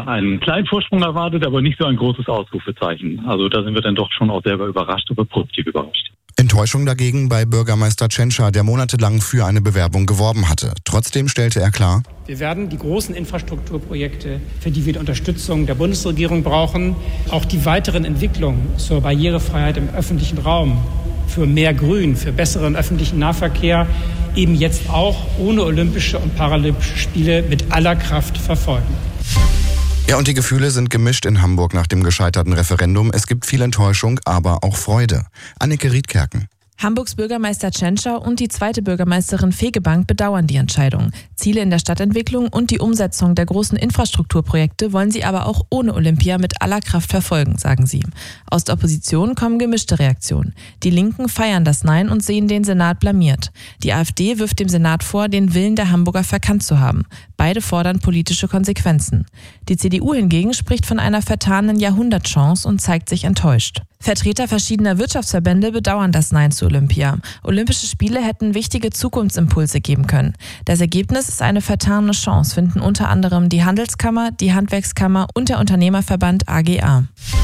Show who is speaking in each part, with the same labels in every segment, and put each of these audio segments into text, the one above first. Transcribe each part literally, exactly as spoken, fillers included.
Speaker 1: einen kleinen Vorsprung erwartet, aber nicht so ein großes Ausrufezeichen. Also da sind wir dann doch schon auch selber überrascht, aber positiv überrascht.
Speaker 2: Enttäuschung dagegen bei Bürgermeister Tschentscher, der monatelang für eine Bewerbung geworben hatte. Trotzdem stellte er klar:
Speaker 3: Wir werden die großen Infrastrukturprojekte, für die wir die Unterstützung der Bundesregierung brauchen, auch die weiteren Entwicklungen zur Barrierefreiheit im öffentlichen Raum, für mehr Grün, für besseren öffentlichen Nahverkehr, eben jetzt auch ohne Olympische und Paralympische Spiele mit aller Kraft verfolgen.
Speaker 2: Ja, und die Gefühle sind gemischt in Hamburg nach dem gescheiterten Referendum. Es gibt viel Enttäuschung, aber auch Freude. Anneke Riedkerken.
Speaker 4: Hamburgs Bürgermeister Tschentscher und die zweite Bürgermeisterin Fegebank bedauern die Entscheidung. Ziele in der Stadtentwicklung und die Umsetzung der großen Infrastrukturprojekte wollen sie aber auch ohne Olympia mit aller Kraft verfolgen, sagen sie. Aus der Opposition kommen gemischte Reaktionen. Die Linken feiern das Nein und sehen den Senat blamiert. Die AfD wirft dem Senat vor, den Willen der Hamburger verkannt zu haben. Beide fordern politische Konsequenzen. Die C D U hingegen spricht von einer vertanen Jahrhundertchance und zeigt sich enttäuscht. Vertreter verschiedener Wirtschaftsverbände bedauern das Nein zu Olympia. Olympische Spiele hätten wichtige Zukunftsimpulse geben können. Das Ergebnis ist eine vertane Chance, finden unter anderem die Handelskammer, die Handwerkskammer und der Unternehmerverband A G A.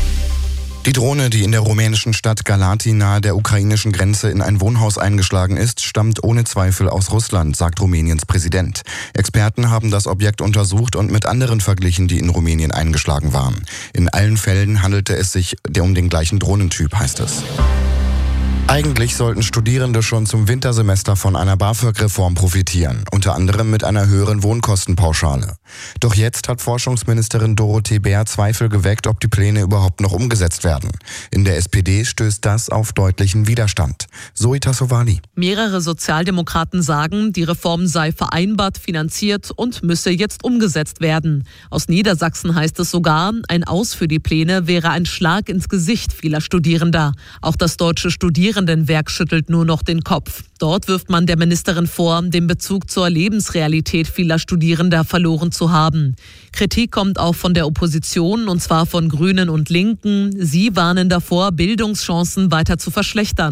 Speaker 2: Die Drohne, die in der rumänischen Stadt Galati nahe der ukrainischen Grenze in ein Wohnhaus eingeschlagen ist, stammt ohne Zweifel aus Russland, sagt Rumäniens Präsident. Experten haben das Objekt untersucht und mit anderen verglichen, die in Rumänien eingeschlagen waren. In allen Fällen handelte es sich um den gleichen Drohnentyp, heißt es. Eigentlich sollten Studierende schon zum Wintersemester von einer BAföG-Reform profitieren, unter anderem mit einer höheren Wohnkostenpauschale. Doch jetzt hat Forschungsministerin Dorothee Bär Zweifel geweckt, ob die Pläne überhaupt noch umgesetzt werden. In der S P D stößt das auf deutlichen Widerstand. Zoe Tassovali.
Speaker 5: Mehrere Sozialdemokraten sagen, die Reform sei vereinbart, finanziert und müsse jetzt umgesetzt werden. Aus Niedersachsen heißt es sogar, ein Aus für die Pläne wäre ein Schlag ins Gesicht vieler Studierender. Auch das deutsche Studierendenwerk schüttelt nur noch den Kopf. Dort wirft man der Ministerin vor, den Bezug zur Lebensrealität vieler Studierender verloren zu haben. Kritik kommt auch von der Opposition, und zwar von Grünen und Linken. Sie warnen davor, Bildungschancen weiter zu verschlechtern.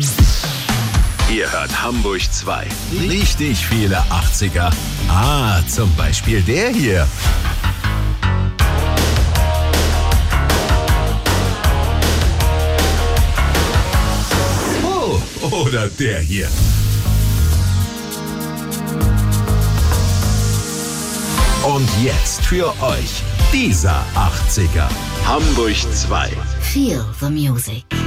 Speaker 6: Ihr hört Hamburg zwei. Richtig viele achtziger. Ah, zum Beispiel der hier. Oh, oder der hier. Und jetzt für euch dieser achtziger. Hamburg zwei.
Speaker 7: Feel the music.